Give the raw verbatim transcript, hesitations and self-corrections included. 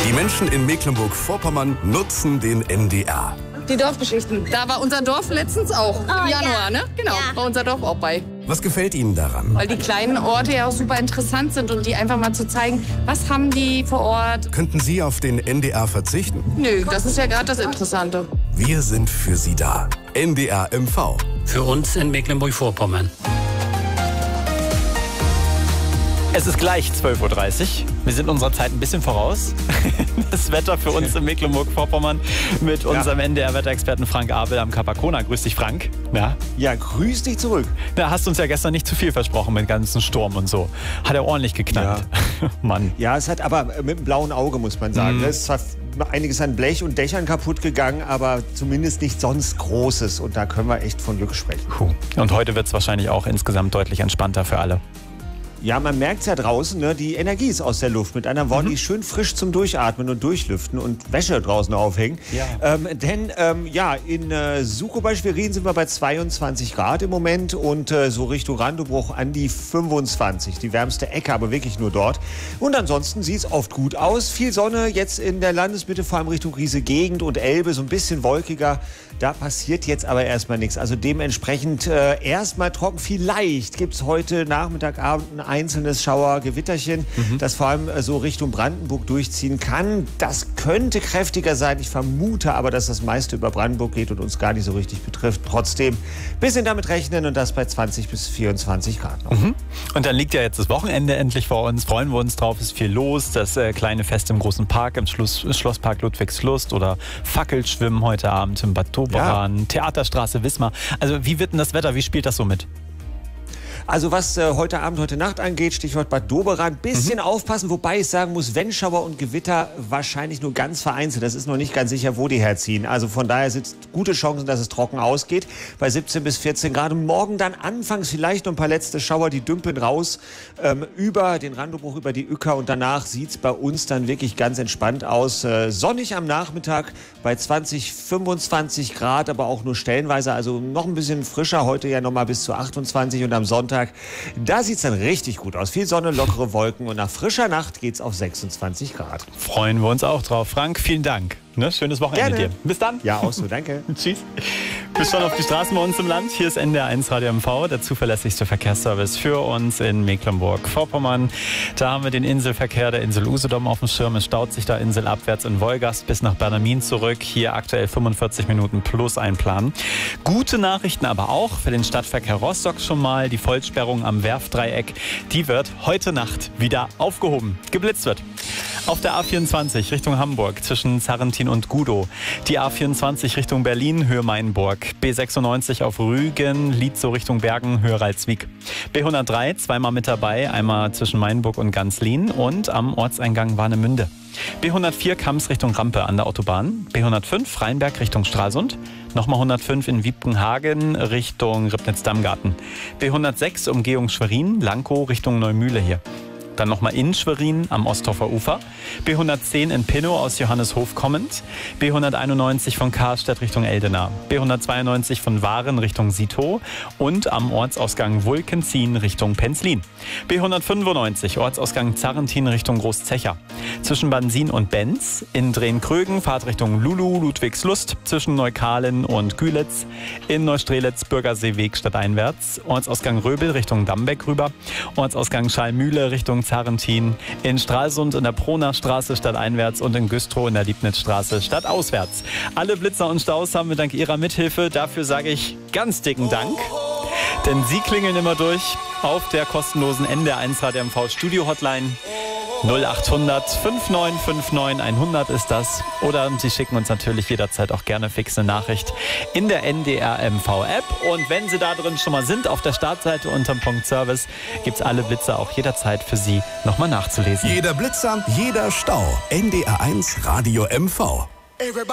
Die Menschen in Mecklenburg-Vorpommern nutzen den N D R. Die Dorfgeschichten. Da war unser Dorf letztens auch. Oh, Im Januar, ja. ne? Genau, Ja. war unser Dorf auch bei. Was gefällt Ihnen daran? Weil die kleinen Orte ja auch super interessant sind und die einfach mal zu zeigen, was haben die vor Ort. Könnten Sie auf den N D R verzichten? Nö, das ist ja gerade das Interessante. Wir sind für Sie da. N D R M V. Für uns in Mecklenburg-Vorpommern. Es ist gleich zwölf Uhr dreißig. Wir sind unserer Zeit ein bisschen voraus. Das Wetter für uns in Mecklenburg-Vorpommern mit unserem ja. N D R-Wetterexperten Frank Abel am Kapakona. Grüß dich, Frank. Ja, ja, grüß dich zurück. Da hast du uns ja gestern nicht zu viel versprochen mit dem ganzen Sturm und so. Hat er ordentlich geknallt. Ja. Mann. Ja, es hat aber mit dem blauen Auge, muss man sagen. Mm. Es ist zwar einiges an Blech und Dächern kaputt gegangen, aber zumindest nicht sonst Großes. Und da können wir echt von Glück sprechen. Puh. Und heute wird es wahrscheinlich auch insgesamt deutlich entspannter für alle. Ja, man merkt es ja draußen, ne? Die Energie ist aus der Luft. Mit anderen Worten, mhm. die ist schön frisch zum Durchatmen und Durchlüften und Wäsche draußen aufhängen. Ja. Ähm, denn ähm, ja, in äh, Suchow bei Schwerin sind wir bei zweiundzwanzig Grad im Moment und äh, so Richtung Randebruch an die fünfundzwanzig. Die wärmste Ecke, aber wirklich nur dort. Und ansonsten sieht es oft gut aus. Viel Sonne jetzt in der Landesmitte, vor allem Richtung Riese Gegend und Elbe, so ein bisschen wolkiger. Da passiert jetzt aber erstmal nichts. Also dementsprechend äh, erstmal trocken. Vielleicht gibt es heute Nachmittag, Abend ein einzelnes Schauer-Gewitterchen, mhm. das vor allem äh, so Richtung Brandenburg durchziehen kann. Das könnte kräftiger sein. Ich vermute aber, dass das meiste über Brandenburg geht und uns gar nicht so richtig betrifft. Trotzdem ein bisschen damit rechnen und das bei zwanzig bis vierundzwanzig Grad noch. Mhm. Und dann liegt ja jetzt das Wochenende endlich vor uns. Freuen wir uns drauf. Es ist viel los. Das äh, kleine Fest im großen Park, im Schluss, Schlosspark Ludwigslust oder Fackelschwimmen heute Abend im Bad Doberan, ja. Theaterstraße Wismar. Also wie wird denn das Wetter? Wie spielt das so mit? Also was äh, heute Abend, heute Nacht angeht, Stichwort Bad Doberan, bisschen mhm. aufpassen, wobei ich sagen muss, wenn Schauer und Gewitter wahrscheinlich nur ganz vereinzelt. Das ist noch nicht ganz sicher, wo die herziehen. Also von daher sind gute Chancen, dass es trocken ausgeht. Bei siebzehn bis vierzehn Grad. Und morgen dann anfangs vielleicht noch ein paar letzte Schauer, die dümpeln raus ähm, über den Randebruch, über die Uecker. Und danach sieht es bei uns dann wirklich ganz entspannt aus. Äh, sonnig am Nachmittag bei zwanzig, fünfundzwanzig Grad, aber auch nur stellenweise. Also noch ein bisschen frischer, heute ja noch mal bis zu achtundzwanzig und am Sonntag da sieht es dann richtig gut aus. Viel Sonne, lockere Wolken und nach frischer Nacht geht es auf sechsundzwanzig Grad. Freuen wir uns auch drauf. Frank, vielen Dank. Ne? Schönes Wochenende Gerne. dir. Bis dann. Ja, auch so. Danke. Tschüss. Bis schon auf die Straßen bei uns im Land. Hier ist N D R eins Radio M V, der zuverlässigste Verkehrsservice für uns in Mecklenburg-Vorpommern. Da haben wir den Inselverkehr der Insel Usedom auf dem Schirm. Es staut sich da inselabwärts in Wolgast bis nach Bernermin zurück. Hier aktuell fünfundvierzig Minuten plus einplanen. Gute Nachrichten aber auch für den Stadtverkehr Rostock schon mal. Die Vollsperrung am Werftdreieck, die wird heute Nacht wieder aufgehoben. Geblitzt wird. Auf der A vierundzwanzig Richtung Hamburg zwischen Zarrentin und Gudow. Die A vierundzwanzig Richtung Berlin, Höhe Mainburg. B sechsundneunzig auf Rügen, Lietzow Richtung Bergen, Höhe Ralswiek. B hundertdrei, zweimal mit dabei, einmal zwischen Mainburg und Ganzlin und am Ortseingang Warnemünde. B hundertvier Kams Richtung Rampe an der Autobahn. B hundertfünf Rheinberg Richtung Stralsund. Nochmal hundertfünf in Wiebkenhagen Richtung Ribnitz-Dammgarten. B hundertsechs Umgehung Schwerin, Lankow Richtung Neumühle hier. Dann nochmal in Schwerin am Osthofer Ufer. B hundertzehn in Pinnow aus Johanneshof kommend. B hunderteinundneunzig von Karstedt Richtung Eldena. B hundertzweiundneunzig von Waren Richtung Sito. Und am Ortsausgang Wulkenzien Richtung Penzlin. B hundertfünfundneunzig Ortsausgang Zarrentin Richtung Großzecher. Zwischen Bansin und Benz. In Drehn-Krögen Fahrt Richtung Lulu, Ludwigslust. Zwischen Neukalen und Gülitz. In Neustrelitz Bürgerseeweg stadteinwärts. Ortsausgang Röbel Richtung Dambeck rüber. Ortsausgang Schallmühle Richtung Zarrentin, in Stralsund in der Pronastraße stadteinwärts und in Güstrow in der Liebnitzstraße stadtauswärts. Alle Blitzer und Staus haben wir dank Ihrer Mithilfe. Dafür sage ich ganz dicken Dank. Denn Sie klingeln immer durch auf der kostenlosen N D R eins Radio M V Studio Hotline. null achthundert fünfundneunzig neunundfünfzig hundert ist das. Oder Sie schicken uns natürlich jederzeit auch gerne fix eine Nachricht in der N D R M V App. Und wenn Sie da drin schon mal sind, auf der Startseite unter dem Punkt Service, gibt es alle Blitzer auch jederzeit für Sie nochmal nachzulesen. Jeder Blitzer, jeder Stau. N D R eins Radio M V.